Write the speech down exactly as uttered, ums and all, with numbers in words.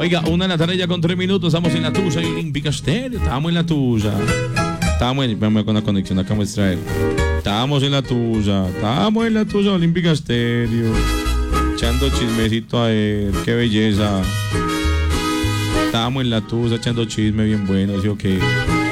Oiga, una de la tarde ya con tres minutos. Estamos en la tuya y Olímpica Estéreo. Estamos en la tuya. Estamos en. Vamos con la conexión. Acá vamos a extraer. Estamos en la tuya. Estamos en la tuya, Olímpica Estéreo. Echando chismecito a él. Qué belleza. Estamos en la tuya echando chisme bien bueno. ¿Sí o qué?